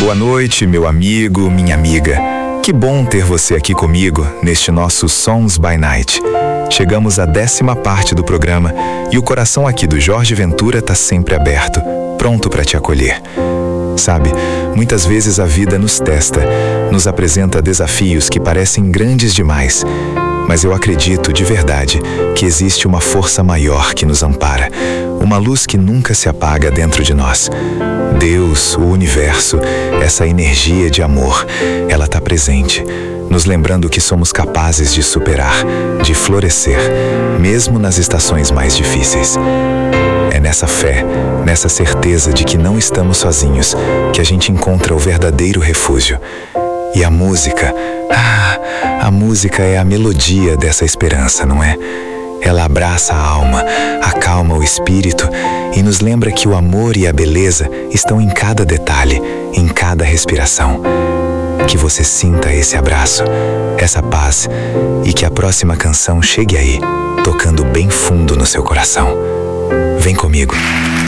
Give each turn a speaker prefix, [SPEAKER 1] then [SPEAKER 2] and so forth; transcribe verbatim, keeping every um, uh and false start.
[SPEAKER 1] Boa noite, meu amigo, minha amiga. Que bom ter você aqui comigo neste nosso Songs by Night. Chegamos à décima parte do programa e o coração aqui do Jorge Ventura está sempre aberto, pronto para te acolher. Sabe, muitas vezes a vida nos testa, nos apresenta desafios que parecem grandes demais. Mas eu acredito de verdade que existe uma força maior que nos ampara, uma luz que nunca se apaga dentro de nós. Deus, o universo, essa energia de amor, ela está presente, nos lembrando que somos capazes de superar, de florescer, mesmo nas estações mais difíceis. É nessa fé, nessa certeza de que não estamos sozinhos, que a gente encontra o verdadeiro refúgio. E a música, ah, a música é a melodia dessa esperança, não é? Ela abraça a alma, acalma o espírito e nos lembra que o amor e a beleza estão em cada detalhe, em cada respiração. Que você sinta esse abraço, essa paz e que a próxima canção chegue aí, tocando bem fundo no seu coração. Vem comigo.